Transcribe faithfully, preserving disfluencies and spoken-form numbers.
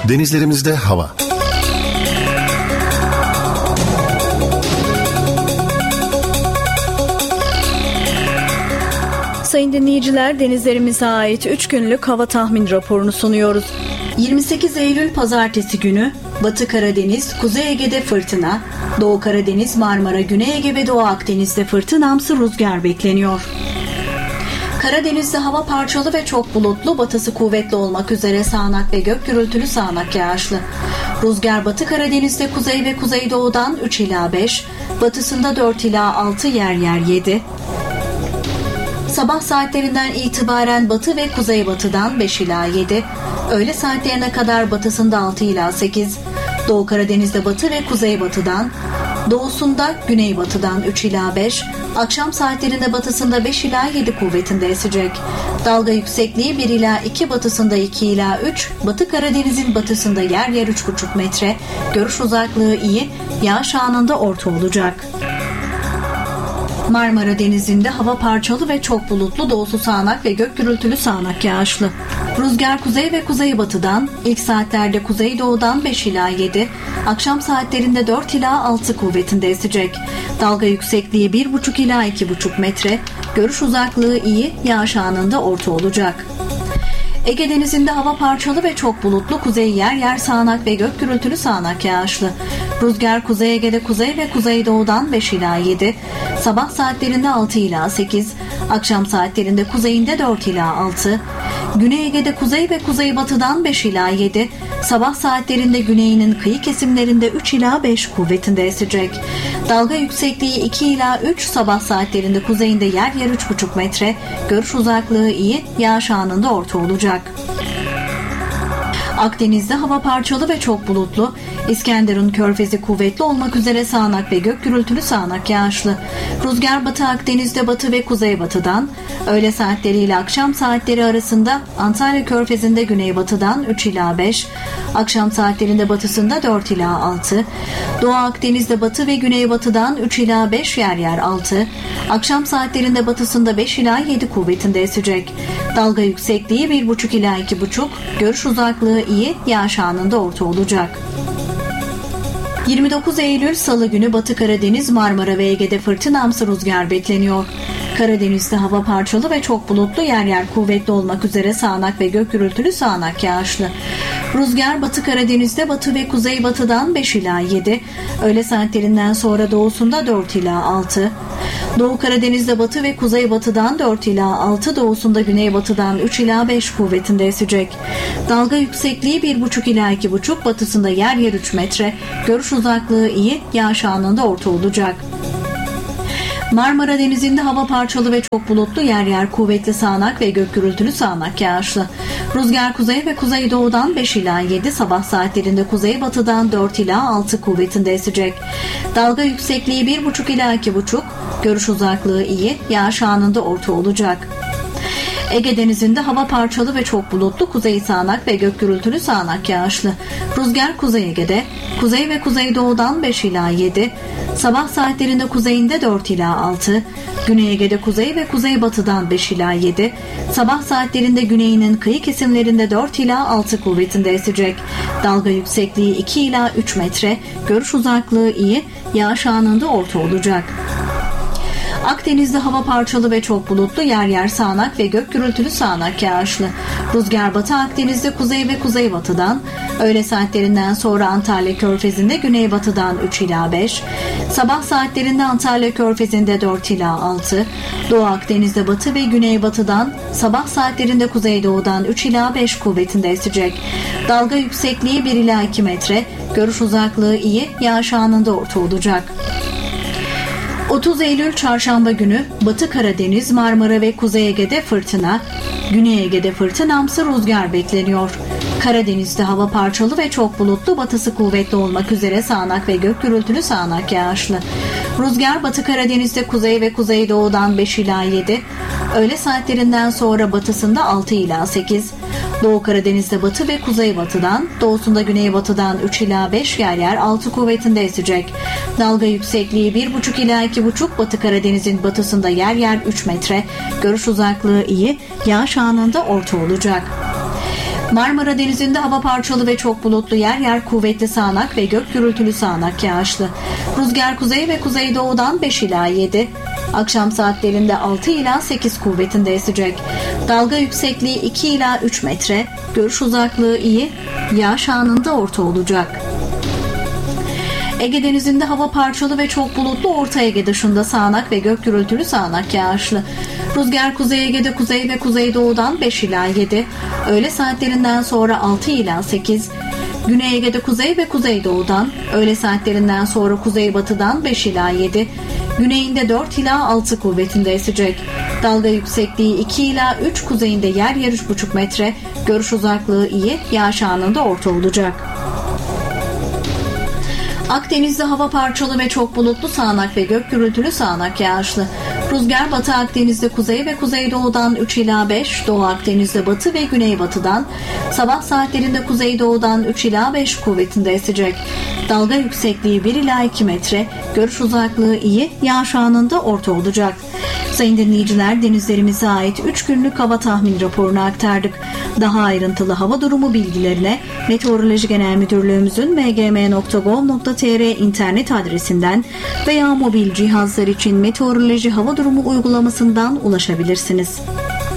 Denizlerimizde hava. Sayın dinleyiciler, denizlerimize ait üç günlük hava tahmin raporunu sunuyoruz. yirmi sekiz Eylül Pazartesi günü Batı Karadeniz, Kuzey Ege'de fırtına, Doğu Karadeniz, Marmara, Güney Ege ve Doğu Akdeniz'de fırtınamsı rüzgar bekleniyor. Karadeniz'de hava parçalı ve çok bulutlu, batısı kuvvetli olmak üzere sağanak ve gök gürültülü sağanak yağışlı. Rüzgar Batı Karadeniz'de kuzey ve kuzeydoğudan üç ila beş, batısında dört ila altı, yer yer yedi. Sabah saatlerinden itibaren batı ve kuzeybatıdan beş ila yedi, öğle saatlerine kadar batısında altı ila sekiz, Doğu Karadeniz'de batı ve kuzeybatıdan, doğusunda güneybatıdan üç ila beş, akşam saatlerinde batısında beş ila yedi kuvvetinde esecek. Dalga yüksekliği bir ila iki, batısında iki ila üç, Batı Karadeniz'in batısında yer yer üç buçuk metre, görüş uzaklığı iyi, yağış anında orta olacak. Marmara Denizi'nde hava parçalı ve çok bulutlu, doğusu sağanak ve gök gürültülü sağanak yağışlı. Rüzgar kuzey ve kuzeybatıdan, ilk saatlerde kuzeydoğudan beş ila yedi, akşam saatlerinde dört ila altı kuvvetinde esecek. Dalga yüksekliği bir buçuk ila iki buçuk metre, görüş uzaklığı iyi, yağış anında orta olacak. Ege Denizi'nde hava parçalı ve çok bulutlu, kuzey yer yer sağanak ve gök gürültülü sağanak yağışlı. Rüzgar Kuzey Ege'de kuzey ve kuzeydoğudan beş ila yedi, sabah saatlerinde altı ila sekiz, akşam saatlerinde kuzeyinde dört ila altı, Güney Ege'de kuzey ve kuzeybatıdan beş ila yedi, sabah saatlerinde güneyinin kıyı kesimlerinde üç ila beş kuvvetinde esecek. Dalga yüksekliği iki ila üç, sabah saatlerinde kuzeyinde yer yer üç buçuk metre, görüş uzaklığı iyi, yağış anında orta olacak. Akdeniz'de hava parçalı ve çok bulutlu, İskenderun Körfezi kuvvetli olmak üzere sağanak ve gök gürültülü sağanak yağışlı. Rüzgar Batı Akdeniz'de batı ve kuzeybatıdan, öğle saatleri ile akşam saatleri arasında Antalya Körfezi'nde güneybatıdan üç ila beş, akşam saatlerinde batısında dört ila altı, Doğu Akdeniz'de batı ve güneybatıdan üç ila beş, yer yer altı, akşam saatlerinde batısında beş ila yedi kuvvetinde esecek. Dalga yüksekliği bir buçuk ila iki buçuk, görüş uzaklığı iyi, yağış anında orta olacak. yirmi dokuz Eylül Salı günü Batı Karadeniz, Marmara ve Ege'de fırtınamsı rüzgar bekleniyor. Karadeniz'de hava parçalı ve çok bulutlu, yer yer kuvvetli olmak üzere sağanak ve gök gürültülü sağanak yağışlı. Rüzgar Batı Karadeniz'de batı ve kuzeybatıdan beş ila yedi, öğle saatlerinden sonra doğusunda dört ila altı, Doğu Karadeniz'de batı ve kuzeybatıdan dört ila altı, doğusunda güneybatıdan üç ila beş kuvvetinde esecek. Dalga yüksekliği bir buçuk ila iki buçuk, batısında yer yer üç metre, görüş uzaklığı iyi, yağış anında orta olacak. Marmara Denizi'nde hava parçalı ve çok bulutlu, yer yer kuvvetli sağanak ve gök gürültülü sağanak yağışlı. Rüzgar kuzey ve kuzeydoğudan beş ila yedi, sabah saatlerinde kuzeybatıdan dört ila altı kuvvetinde esecek. Dalga yüksekliği bir buçuk ila iki buçuk, görüş uzaklığı iyi, yağış anında orta olacak. Ege Denizi'nde hava parçalı ve çok bulutlu, kuzey sağanak ve gök gürültülü sağanak yağışlı. Rüzgar Kuzey Ege'de kuzey ve kuzeydoğudan beş ila yedi, sabah saatlerinde kuzeyinde dört ila altı, Güney Ege'de kuzey ve kuzeybatıdan beş ila yedi, sabah saatlerinde güneyinin kıyı kesimlerinde dört ila altı kuvvetinde esecek. Dalga yüksekliği iki ila üç metre, görüş uzaklığı iyi, yağış anında orta olacak. Akdeniz'de hava parçalı ve çok bulutlu, yer yer sağanak ve gök gürültülü sağanak yağışlı. Rüzgar Batı Akdeniz'de kuzey ve kuzeybatıdan, öğle saatlerinden sonra Antalya Körfezi'nde güneybatıdan üç ila beş, sabah saatlerinde Antalya Körfezi'nde dört ila altı, Doğu Akdeniz'de batı ve güneybatıdan, sabah saatlerinde kuzeydoğudan üç ila beş kuvvetinde esecek. Dalga yüksekliği bir ila iki metre, görüş uzaklığı iyi, yağış anında orta olacak. otuz Eylül Çarşamba günü Batı Karadeniz, Marmara ve Kuzey Ege'de fırtına, Güney Ege'de fırtınamsı rüzgar bekleniyor. Karadeniz'de hava parçalı ve çok bulutlu, batısı kuvvetli olmak üzere sağanak ve gök gürültülü sağanak yağışlı. Rüzgar Batı Karadeniz'de kuzey ve kuzeydoğudan beş ila yedi, öğle saatlerinden sonra batısında altı ila sekiz, Doğu Karadeniz'de batı ve kuzeybatıdan, doğusunda güneybatıdan üç ila beş, yer yer altı kuvvetinde esecek. Dalga yüksekliği bir buçuk ila iki buçuk, Batı Karadeniz'in batısında yer yer üç metre, görüş uzaklığı iyi, yağış anında orta olacak. Marmara Denizi'nde hava parçalı ve çok bulutlu, yer yer kuvvetli sağanak ve gök gürültülü sağanak yağışlı. Rüzgar kuzey ve kuzeydoğudan beş ila yedi. Akşam saatlerinde altı ila sekiz kuvvetinde esecek. Dalga yüksekliği iki ila üç metre. Görüş uzaklığı iyi. Yağış anında orta olacak. Ege Denizi'nde hava parçalı ve çok bulutlu, Orta Ege dışında sağanak ve gök gürültülü sağanak yağışlı. Rüzgar Kuzey Ege'de kuzey ve kuzeydoğudan beş ila yedi. Öğle saatlerinden sonra altı ila sekiz. Güney Ege'de kuzey ve kuzeydoğudan, öğle saatlerinden sonra kuzeybatıdan beş ila yedi. Güneyinde dört ila altı kuvvetinde esecek. Dalga yüksekliği iki ila üç, kuzeyinde yer yer üç buçuk metre. Görüş uzaklığı iyi, yağış anında orta olacak. Akdeniz'de hava parçalı ve çok bulutlu, sağanak ve gök gürültülü sağanak yağışlı. Rüzgar Batı Akdeniz'de kuzey ve kuzeydoğudan üç ila beş, Doğu Akdeniz'de batı ve güneybatıdan, sabah saatlerinde kuzeydoğudan üç ila beş kuvvetinde esecek. Dalga yüksekliği bir ila iki metre, görüş uzaklığı iyi, yağış anında orta olacak. Sayın dinleyiciler, denizlerimize ait üç günlük hava tahmin raporunu aktardık. Daha ayrıntılı hava durumu bilgilerine Meteoroloji Genel Müdürlüğümüzün m g m nokta gov nokta t r internet adresinden veya mobil cihazlar için meteoroloji hava durumu uygulamasından ulaşabilirsiniz.